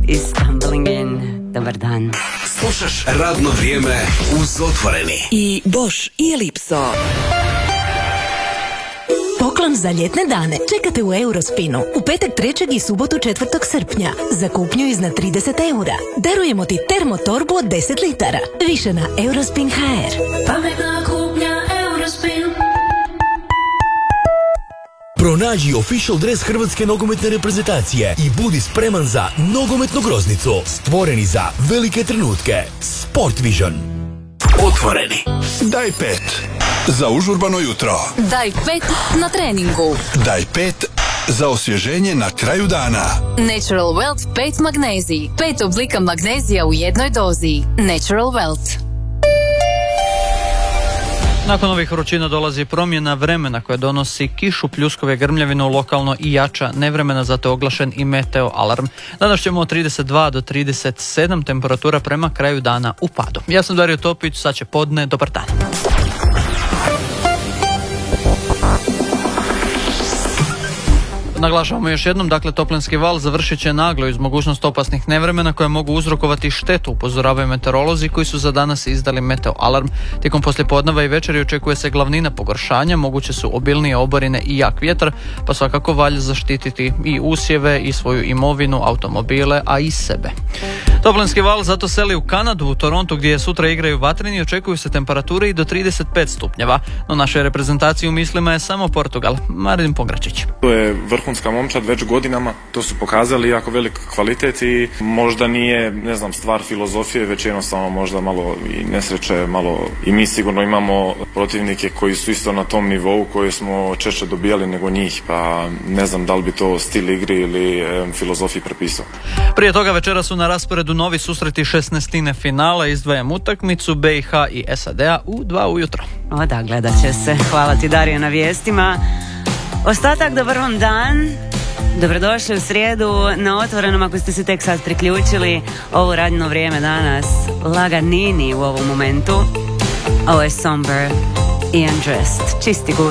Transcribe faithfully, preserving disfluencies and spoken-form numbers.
is stumbling in. Dobar dan. Slušaš Radno vrijeme uz Otvoreni. I Bosch i Ellipso. Poklon za ljetne dane čekate u Eurospinu u petak trećeg i subotu četvrtog srpnja. Za kupnju iznad trideset eura. Darujemo ti termotorbu od deset litara. Više na eurospin tačka h r. Pametna kupnja Eurospin. Pronađi official dres hrvatske nogometne reprezentacije i budi spreman za nogometnu groznicu. Stvoreni za velike trenutke. Sport Vision. Otvoreni. Daj pet za užurbano jutro. Daj pet na treningu. Daj pet za osvježenje na kraju dana. Natural Wealth pet magnezij. Pet oblika magnezija u jednoj dozi. Natural Wealth. Nakon ovih vrućina dolazi promjena vremena koja donosi kišu, pljuskove, grmljavinu, lokalno i jača nevremena, zato je oglašen i meteo alarm. Danas ćemo od trideset dva do trideset sedam, temperatura prema kraju dana u padu. Ja sam Dario Topić, sad će podne, dobar dan. Naglašavamo još jednom, dakle toplinski val završit će naglo iz mogućnost opasnih nevremena koje mogu uzrokovati štetu, upozoravaju meteorolozi koji su za danas izdali meteo alarm. Tijekom poslijepodneva i večeri očekuje se glavnina pogoršanja, moguće su obilnije oborine i jak vjetar, pa svakako valja zaštititi i usjeve i svoju imovinu, automobile, a i sebe. Toplinski val zato seli u Kanadu, u Torontu gdje sutra igraju vatreni, očekuju se temperature i do trideset pet stupnjeva, no našoj reprezentaciji u mislima je samo Portugal. Marin Pogračić. To je vrhunska momčad već godinama, to su pokazali jako velik kvalitet i možda nije, ne znam, stvar filozofije, već jednostavno možda malo i nesreće, malo i mi sigurno imamo protivnike koji su isto na tom nivou koje smo češće dobijali nego njih, pa ne znam da li bi to stil igri ili e, filozofiji prepisao. Prije toga večera su na rasporedu novi susreti šesnaestine finala, izdvajam utakmicu B i H i S A D-a u dva ujutro. O da, gledat će se. Hvala ti, Dario, na vijestima. Ostatak, dobar vam dan. Dobrodošli u srijedu na Otvorenom, ako ste se tek sad priključili. Ovo radno vrijeme danas laganini u ovom momentu. Ovo je Somber i Undressed. Čisti gust.